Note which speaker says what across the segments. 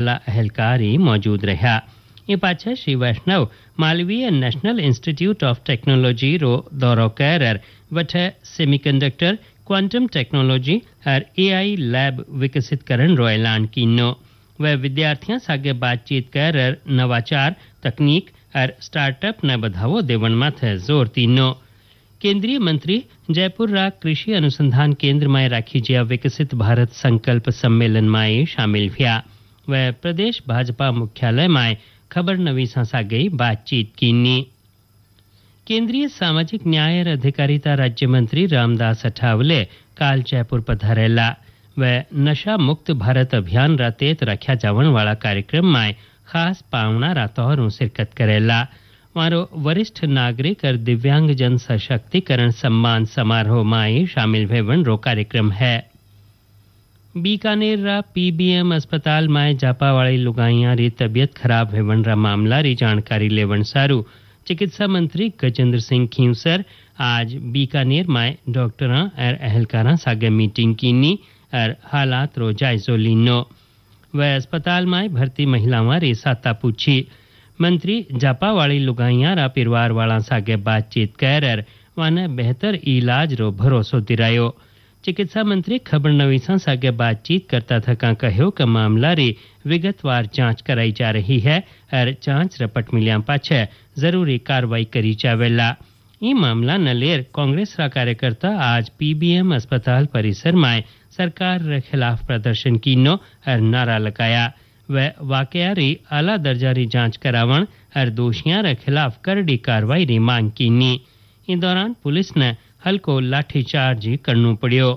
Speaker 1: अहलकारी मौजूद रहा। ये पाछे श्री वैष्णव Malviya national institute of technology रो दौरो कर वठे सेमीकंडक्टर क्वांटम टेक्नोलॉजी और एआई लैब विकसित करन रो ऐलान कीनो। वह विद्यार्थियों सागे बातचीत कर नवाचार तकनीक और स्टार्टअप न बढ़ावो देवन माथे जोर तीनो। केंद्रीय मंत्री जयपुर रा कृषि अनुसंधान केंद्र में राखी जिया विकसित भारत संकल्प सम्मेलन में शामिल हुआ। वह प्रदेश भाजपा मुख्यालय में खबर नवीसा सागे बातचीत कीनी। केंद्रीय सामाजिक न्याय और अधिकारिता राज्य मंत्री रामदास अठावले काल जयपुर पधारेला। वह नशा मुक्त भारत अभियान रातेत रख्या जावन वाला कार्यक्रम में खास पावना रातों शिरकत करेला। मारो वरिष्ठ नागरिक और दिव्यांग जन सशक्तिकरण सम्मान समारोह में शामिल भेवन रो कार्यक्रम है। बीकानेर रा पीबीएम अस्पताल में जापावाड़ी लुगाइया री तबियत खराब भेवन रा मामला री जानकारी लेवन सारू चिकित्सा मंत्री गजेंद्र सिंह खींवसर आज बीकानेर में डॉक्टरां और अहलकारां सागे मीटिंग कीनी और हालात रो जायजो लीनो। वह अस्पताल में भर्ती महिलावां री साता पूछी। मंत्री जापावाड़ी लुगाइया रा परिवार वाला सागे बातचीत कर वाने बेहतर इलाज रो भरोसो दिरायो। चिकित्सा मंत्री खबर नवीसा सागे बातचीत करता थका कहो कि मामला री विगतवार जांच कराई जा रही है और जांच रिपोर्ट मिलिया पाछे जरूरी कार्रवाई करी जावेला। ई मामला न लेर कांग्रेस रा कार्यकर्ता आज पीबीएम अस्पताल परिसर में सरकार रे खिलाफ प्रदर्शन कीनो और नारा लगाया। वह वाकया री आला दर्जा री जांच करावण और दोषियां रे खिलाफ करड़ी कार्रवाई री मांग कीनी। इस दौरान पुलिस ने हल्को लाठीचार्ज करना पड़ियो।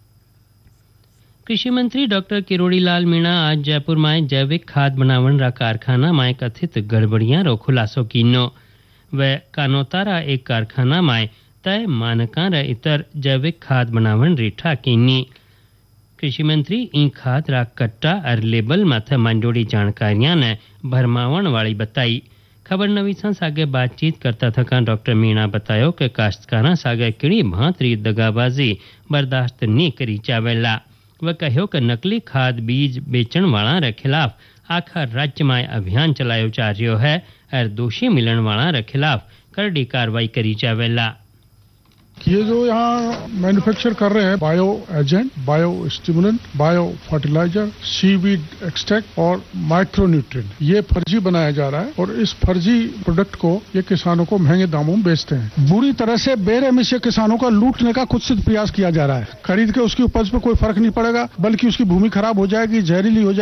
Speaker 1: कृषि मंत्री डॉक्टर किरोड़ीलाल मीणा आज जयपुर में जैविक खाद बनावन रा कारखाना में कथित गड़बड़ियां रो खुलासो कीनो। वह कानोतारा एक कारखाना में तय मानका रे इतर जैविक खाद बनावन री ठाकीनी। कृषि मंत्री ई खाद रा कट्टा और लेबल माथे मंडोड़ी जानकारियां ने भरमावण वाली बताई। खबर नवीसा सागे बातचीत करता थका डॉक्टर मीणा बतायो कि काश्तकारा सागे किड़ी भांतरी दगाबाजी बर्दाश्त नहीं करी जावेला। वह कहो कि नकली खाद बीज बेचण वाला रे खिलाफ आखा राज्य में अभियान चलायो जा रह्यो है और दोषी मिलन वाला रे खिलाफ करड़ी कार्रवाई करी जावेला।
Speaker 2: ये जो यहाँ मैन्युफैक्चर कर रहे हैं bio agent, bio stimulant, bio fertiliser, seaweed extract और माइक्रो न्यूट्रिएंट, ये फर्जी बनाया जा रहा है और इस फर्जी प्रोडक्ट को ये किसानों को महंगे दामों में बेचते हैं। बुरी तरह से बेरहमी से किसानों का लूटने का कुत्सित प्रयास किया जा रहा है। खरीद के उसकी उपज पर कोई फर्क नहीं पड़ेगा, बल्कि उसकी भूमि खराब हो जाएगी, जहरीली हो जाएगी।